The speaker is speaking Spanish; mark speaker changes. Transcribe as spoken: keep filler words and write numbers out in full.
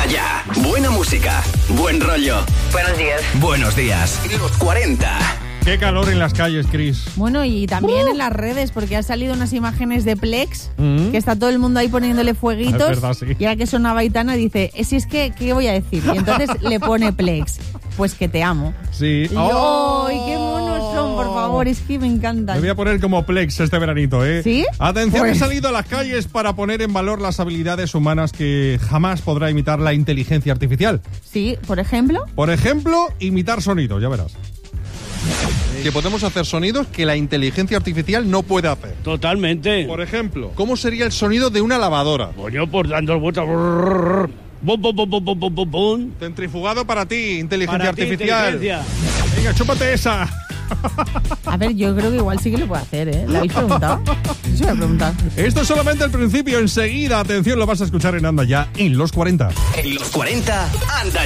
Speaker 1: Anda ya. Buena música, buen rollo.
Speaker 2: Buenos días.
Speaker 1: Buenos días. Los cuarenta.
Speaker 3: Qué calor en las calles, Chris.
Speaker 4: Bueno, y también
Speaker 3: uh.
Speaker 4: en las redes, porque han salido unas imágenes de Plex,
Speaker 3: mm.
Speaker 4: que está todo el mundo ahí poniéndole fueguitos.
Speaker 3: Es verdad, sí.
Speaker 4: Y ahora que sonaba Aitana dice, eh, si es que, ¿qué voy a decir? Y entonces le pone Plex, pues que te amo.
Speaker 3: Sí.
Speaker 4: Y yo, ¡ay, qué monos son, por favor! Es que me encantan.
Speaker 3: Me voy a poner como Plex este veranito, ¿eh?
Speaker 4: ¿Sí?
Speaker 3: Atención,
Speaker 4: Pues...
Speaker 3: he salido a las calles para poner en valor las habilidades humanas que jamás podrá imitar la inteligencia artificial.
Speaker 4: Sí, por ejemplo.
Speaker 3: Por ejemplo, imitar sonidos, ya verás. Que podemos hacer sonidos que la inteligencia artificial no puede hacer.
Speaker 5: Totalmente.
Speaker 3: Por ejemplo, ¿cómo sería el sonido de una lavadora?
Speaker 5: Coño, por dando vueltas. Bum, bum, bum, bum, bum, bum, bum.
Speaker 3: Centrifugado para ti, inteligencia
Speaker 5: Para ti,
Speaker 3: artificial.
Speaker 5: inteligencia.
Speaker 3: Venga, chúpate esa.
Speaker 4: A ver, yo creo que igual sí que lo puede hacer, ¿eh? ¿La habéis preguntado? Yo se voy a preguntar.
Speaker 3: Esto es solamente el principio. Enseguida, atención, lo vas a escuchar en Anda Ya en los cuarenta.
Speaker 1: En los cuarenta, Anda